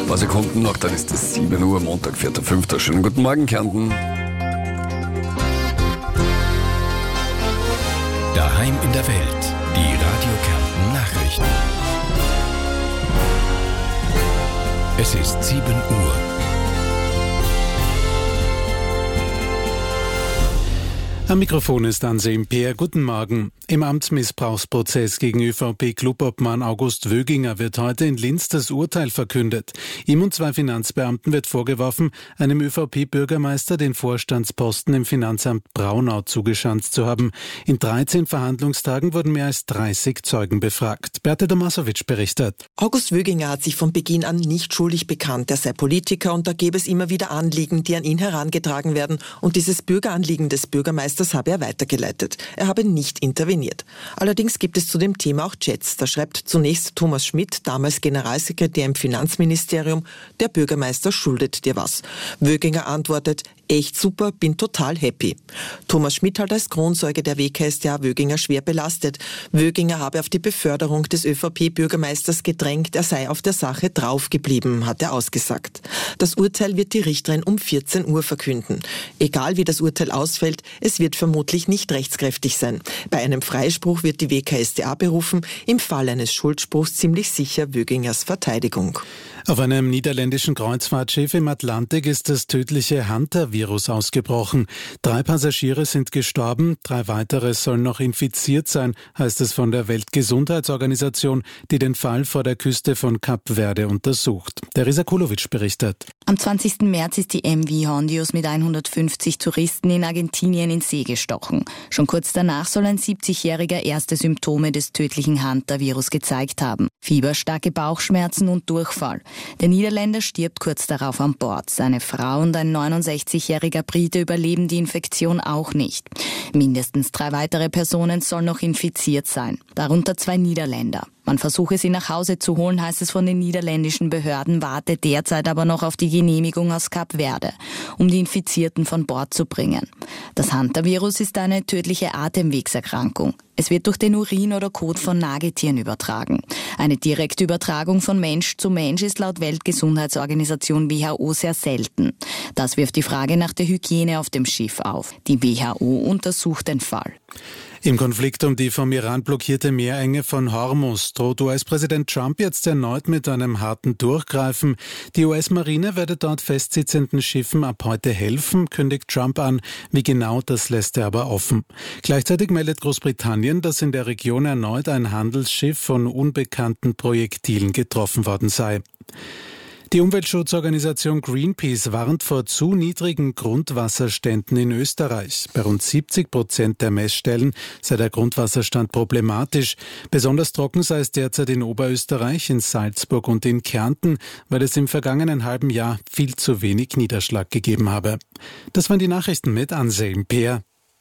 Ein paar Sekunden noch, dann ist es 7 Uhr, Montag, 4.5. Schönen guten Morgen, Kärnten. Daheim in der Welt, die Radio Kärnten Nachrichten. Es ist 7 Uhr. Am Mikrofon ist Ansem Peer. Guten Morgen. Im Amtsmissbrauchsprozess gegen ÖVP-Clubobmann August Wöginger wird heute in Linz das Urteil verkündet. Ihm und 2 Finanzbeamten wird vorgeworfen, einem ÖVP-Bürgermeister den Vorstandsposten im Finanzamt Braunau zugeschanzt zu haben. In 13 Verhandlungstagen wurden mehr als 30 Zeugen befragt. Berta Domasowitsch berichtet. August Wöginger hat sich von Beginn an nicht schuldig bekannt. Er sei Politiker und da gäbe es immer wieder Anliegen, die an ihn herangetragen werden. Und dieses Bürgeranliegen des Bürgermeisters habe er weitergeleitet. Er habe nicht interveniert. Allerdings gibt es zu dem Thema auch Chats. Da schreibt zunächst Thomas Schmidt, damals Generalsekretär im Finanzministerium, der Bürgermeister schuldet dir was. Wöginger antwortet, echt super, bin total happy. Thomas Schmidt hat als Kronzeuge der WKStA Wöginger schwer belastet. Wöginger habe auf die Beförderung des ÖVP-Bürgermeisters gedrängt, er sei auf der Sache draufgeblieben, hat er ausgesagt. Das Urteil wird die Richterin um 14 Uhr verkünden. Egal wie das Urteil ausfällt, es wird vermutlich nicht rechtskräftig sein. Bei einem Freispruch wird die WKStA berufen, im Fall eines Schuldspruchs ziemlich sicher Wögingers Verteidigung. Auf einem niederländischen Kreuzfahrtschiff im Atlantik ist das tödliche Hunter-Virus ausgebrochen. 3 Passagiere sind gestorben, 3 weitere sollen noch infiziert sein, heißt es von der Weltgesundheitsorganisation, die den Fall vor der Küste von Kap Verde untersucht. Teresa Kulovic berichtet. Am 20. März ist die MV Hondius mit 150 Touristen in Argentinien in See gestochen. Schon kurz danach soll ein 70-Jähriger erste Symptome des tödlichen Hunter-Virus gezeigt haben. Fieber, starke Bauchschmerzen und Durchfall. Der Niederländer stirbt kurz darauf an Bord. Seine Frau und ein 69-jähriger Brite überleben die Infektion auch nicht. Mindestens 3 weitere Personen sollen noch infiziert sein, darunter 2 Niederländer. Man versuche sie nach Hause zu holen, heißt es von den niederländischen Behörden, warte derzeit aber noch auf die Genehmigung aus Kap Verde, um die Infizierten von Bord zu bringen. Das Hunter-Virus ist eine tödliche Atemwegserkrankung. Es wird durch den Urin oder Kot von Nagetieren übertragen. Eine direkte Übertragung von Mensch zu Mensch ist laut Weltgesundheitsorganisation WHO sehr selten. Das wirft die Frage nach der Hygiene auf dem Schiff auf. Die WHO untersucht den Fall. Im Konflikt um die vom Iran blockierte Meerenge von Hormuz droht US-Präsident Trump jetzt erneut mit einem harten Durchgreifen. Die US-Marine werde dort festsitzenden Schiffen ab heute helfen, kündigt Trump an. Wie genau, das lässt er aber offen. Gleichzeitig meldet Großbritannien, dass in der Region erneut ein Handelsschiff von unbekannten Projektilen getroffen worden sei. Die Umweltschutzorganisation Greenpeace warnt vor zu niedrigen Grundwasserständen in Österreich. Bei rund 70% der Messstellen sei der Grundwasserstand problematisch. Besonders trocken sei es derzeit in Oberösterreich, in Salzburg und in Kärnten, weil es im vergangenen halben Jahr viel zu wenig Niederschlag gegeben habe. Das waren die Nachrichten mit Ansem Peer.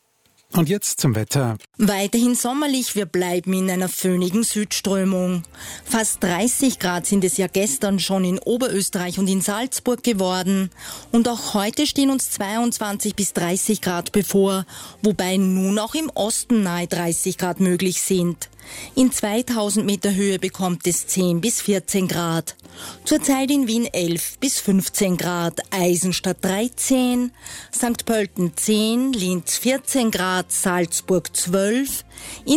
Und jetzt zum Wetter. Weiterhin sommerlich, wir bleiben in einer föhnigen Südströmung. Fast 30 Grad sind es ja gestern schon in Oberösterreich und in Salzburg geworden. Und auch heute stehen uns 22 bis 30 Grad bevor, wobei nun auch im Osten nahe 30 Grad möglich sind. In 2000 Meter Höhe bekommt es 10 bis 14 Grad. Zurzeit in Wien 11 bis 15 Grad, Eisenstadt 13, St. Pölten 10, Linz 14 Grad, Salzburg 12,